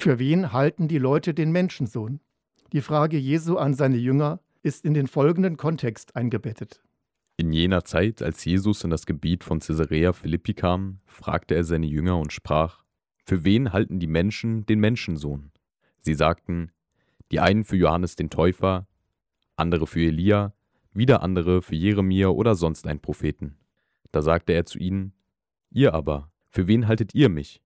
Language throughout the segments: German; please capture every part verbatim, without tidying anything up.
Für wen halten die Leute den Menschensohn? Die Frage Jesu an seine Jünger ist in den folgenden Kontext eingebettet. In jener Zeit, als Jesus in das Gebiet von Caesarea Philippi kam, fragte er seine Jünger und sprach: Für wen halten die Menschen den Menschensohn? Sie sagten, die einen für Johannes den Täufer, andere für Elia, wieder andere für Jeremia oder sonst einen Propheten. Da sagte er zu ihnen: Ihr aber, für wen haltet ihr mich?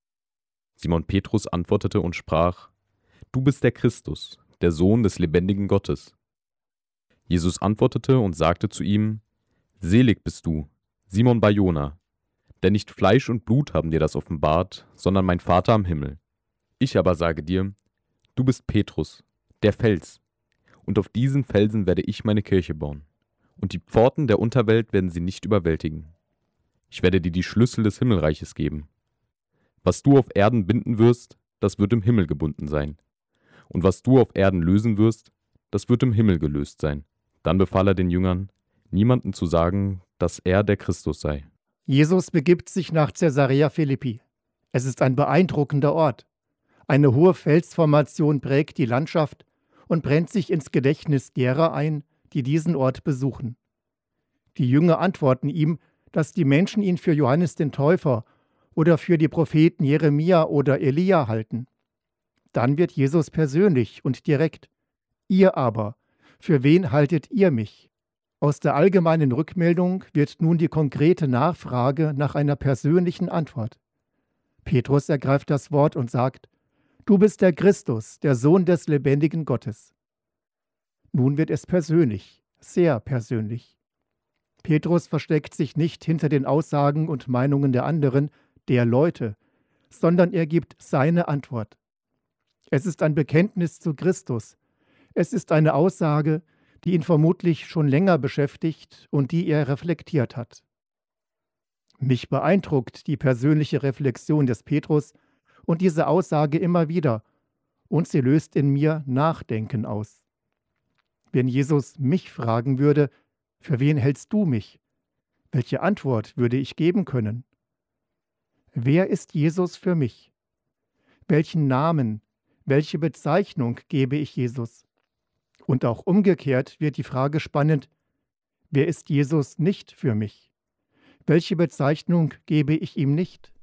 Simon Petrus antwortete und sprach: Du bist der Christus, der Sohn des lebendigen Gottes. Jesus antwortete und sagte zu ihm: Selig bist du, Simon Bar-Jona, denn nicht Fleisch und Blut haben dir das offenbart, sondern mein Vater am Himmel. Ich aber sage dir, du bist Petrus, der Fels, und auf diesen Felsen werde ich meine Kirche bauen, und die Pforten der Unterwelt werden sie nicht überwältigen. Ich werde dir die Schlüssel des Himmelreiches geben. Was du auf Erden binden wirst, das wird im Himmel gebunden sein, und was du auf Erden lösen wirst, das wird im Himmel gelöst sein. Dann befahl er den Jüngern, niemanden zu sagen, dass er der Christus sei. Jesus begibt sich nach Caesarea Philippi. Es ist ein beeindruckender Ort. Eine hohe Felsformation prägt die Landschaft und brennt sich ins Gedächtnis derer ein, die diesen Ort besuchen. Die Jünger antworten ihm, dass die Menschen ihn für Johannes den Täufer oder für die Propheten Jeremia oder Elia halten. Dann wird Jesus persönlich und direkt: Ihr aber, für wen haltet ihr mich? Aus der allgemeinen Rückmeldung wird nun die konkrete Nachfrage nach einer persönlichen Antwort. Petrus ergreift das Wort und sagt: Du bist der Christus, der Sohn des lebendigen Gottes. Nun wird es persönlich, sehr persönlich. Petrus versteckt sich nicht hinter den Aussagen und Meinungen der anderen, der Leute, sondern er gibt seine Antwort. Es ist ein Bekenntnis zu Christus. Es ist eine Aussage, die ihn vermutlich schon länger beschäftigt und die er reflektiert hat. Mich beeindruckt die persönliche Reflexion des Petrus und diese Aussage immer wieder, und sie löst in mir Nachdenken aus. Wenn Jesus mich fragen würde: Für wen hältst du mich? Welche Antwort würde ich geben können? Wer ist Jesus für mich? Welchen Namen, welche Bezeichnung gebe ich Jesus? Und auch umgekehrt wird die Frage spannend: Wer ist Jesus nicht für mich? Welche Bezeichnung gebe ich ihm nicht?